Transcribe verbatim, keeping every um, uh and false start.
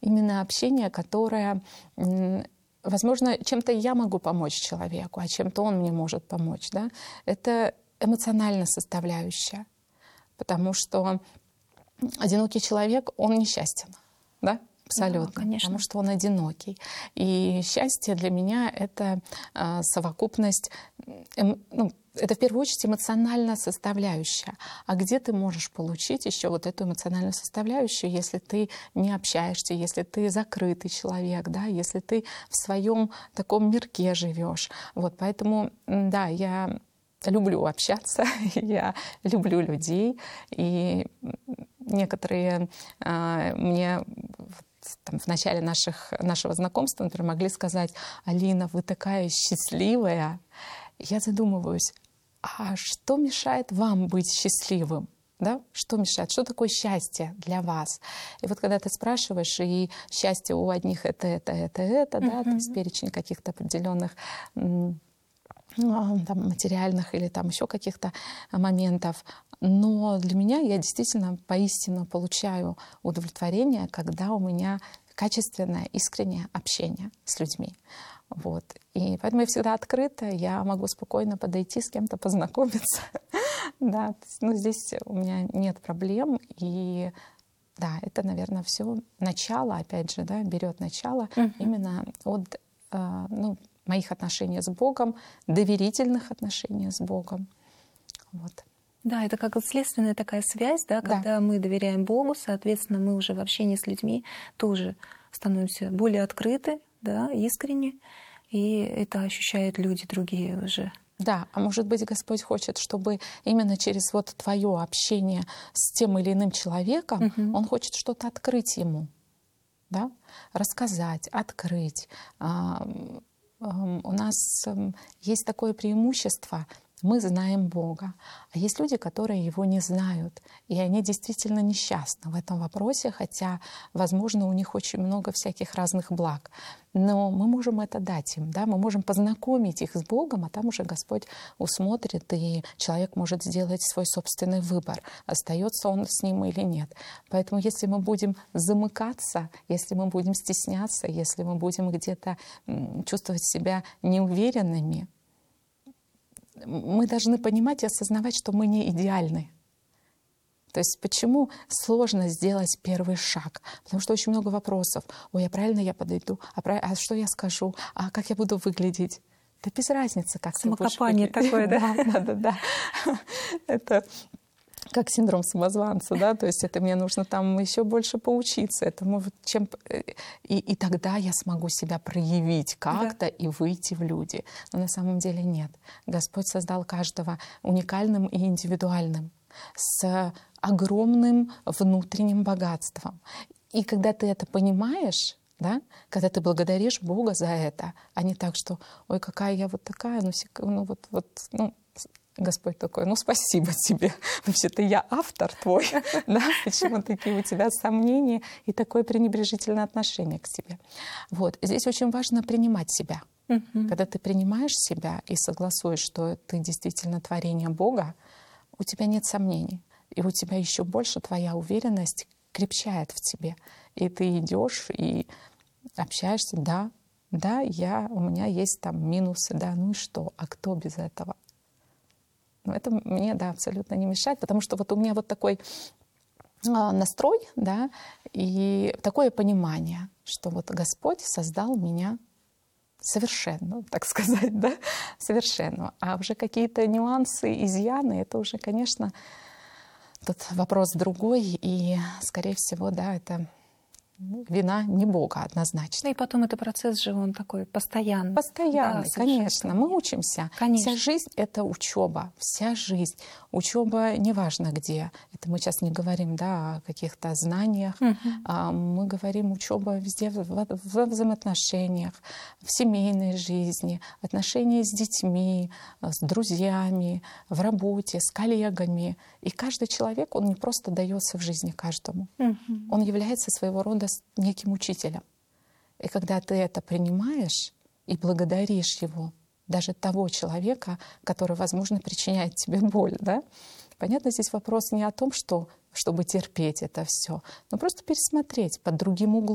именно общение, которое, возможно, чем-то я могу помочь человеку, а чем-то он мне может помочь. Да? Это эмоциональная составляющая, потому что одинокий человек, он несчастен, да? Абсолютно, да, конечно. Потому что он одинокий. И счастье для меня — это э, совокупность, эм, ну, это в первую очередь эмоциональная составляющая. А где ты можешь получить еще вот эту эмоциональную составляющую, если ты не общаешься, если ты закрытый человек, да, если ты в своем таком мирке живешь. Вот, поэтому, да, я люблю общаться, я люблю людей, и некоторые э, мне там, в начале наших, нашего знакомства, например, могли сказать: «Алина, вы такая счастливая». Я задумываюсь, а что мешает вам быть счастливым? Да? Что мешает? Что такое счастье для вас? И вот когда ты спрашиваешь, и счастье у одних это, это, это, это, да, то есть перечень каких-то определенных там, материальных или там еще каких-то моментов. Но для меня я действительно поистину получаю удовлетворение, когда у меня качественное, искреннее общение с людьми. Вот. И поэтому я всегда открыта, я могу спокойно подойти с кем-то, познакомиться. Да, ну, здесь у меня нет проблем. И да, это, наверное, все начало, опять же, да, берет начало uh-huh. именно от ну, моих отношений с Богом, доверительных отношений с Богом. Вот. Да, это как следственная такая связь, да, когда да. мы доверяем Богу, соответственно, мы уже в общении с людьми тоже становимся более открыты, да, искренне, и это ощущают люди другие уже. Да, а может быть, Господь хочет, чтобы именно через вот твое общение с тем или иным человеком угу. Он хочет что-то открыть ему, да, рассказать, открыть. У нас есть такое преимущество. Мы знаем Бога. А есть люди, которые Его не знают. И они действительно несчастны в этом вопросе, хотя, возможно, у них очень много всяких разных благ. Но мы можем это дать им. Да? Мы можем познакомить их с Богом, а там уже Господь усмотрит, и человек может сделать свой собственный выбор, остается он с ним или нет. Поэтому если мы будем замыкаться, если мы будем стесняться, если мы будем где-то чувствовать себя неуверенными, мы должны понимать и осознавать, что мы не идеальны. То есть почему сложно сделать первый шаг? Потому что очень много вопросов. Ой, а правильно я подойду? А, прав... а что я скажу? А как я буду выглядеть? Да без разницы, как ты будешь выглядеть. Самокопание такое, да? Да, да, да. Это как синдром самозванца, да, то есть это мне нужно там еще больше поучиться этому, чем и, и тогда я смогу себя проявить как-то да. и выйти в люди. Но на самом деле нет. Господь создал каждого уникальным и индивидуальным, с огромным внутренним богатством. И когда ты это понимаешь, да, когда ты благодаришь Бога за это, а не так, что ой, какая я вот такая, ну, ну вот, вот, ну, Господь такой: ну, спасибо тебе. Вообще-то я автор твой. Да? Почему такие у тебя сомнения и такое пренебрежительное отношение к себе? Вот. Здесь очень важно принимать себя. Uh-huh. Когда ты принимаешь себя и согласуешь, что ты действительно творение Бога, у тебя нет сомнений. И у тебя еще больше твоя уверенность крепчает в тебе. И ты идешь и общаешься. Да, да, я, у меня есть там минусы. Да, ну и что? А кто без этого? Это мне, да, абсолютно не мешает, потому что вот у меня вот такой настрой, да, и такое понимание, что вот Господь создал меня совершенную, так сказать, да, совершенную. А уже какие-то нюансы, изъяны, это уже, конечно, тут вопрос другой, и, скорее всего, да, это вина не Бога однозначно. И потом это процесс же, он такой постоянный. Постоянный, да, конечно. Мы учимся. Конечно. Вся жизнь — это учеба. Вся жизнь. Учеба неважно где. Это мы сейчас не говорим, да, о каких-то знаниях. Угу. А мы говорим учеба везде, в, в взаимоотношениях, в семейной жизни, отношения с детьми, с друзьями, в работе, с коллегами. И каждый человек, он не просто дается в жизни каждому. Угу. Он является своего рода неким учителем. И когда ты это принимаешь и благодаришь его, даже того человека, который, возможно, причиняет тебе боль, да? Понятно, здесь вопрос не о том, что, чтобы терпеть это все, но просто пересмотреть под другим углом.